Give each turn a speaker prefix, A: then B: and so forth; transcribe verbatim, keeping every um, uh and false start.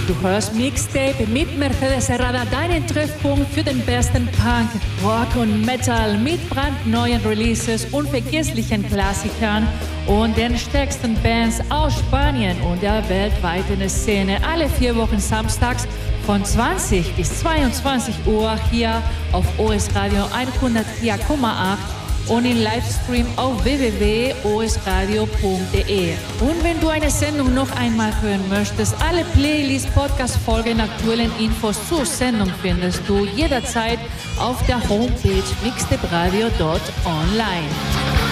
A: Du hörst Mixtape mit Mercedes Serrada, deinen Treffpunkt für den besten Punk, Rock und Metal mit brandneuen Releases, unvergesslichen Klassikern und den stärksten Bands aus Spanien und der weltweiten Szene. Alle vier Wochen samstags von zwanzig bis zweiundzwanzig Uhr hier auf O S Radio hundertvier Komma acht und im Livestream auf w w w punkt o s radio punkt d e. Und wenn du eine Sendung noch einmal hören möchtest, alle Playlists, Podcast-Folgen, aktuellen Infos zur Sendung findest du jederzeit auf der Homepage mixtape radio punkt online.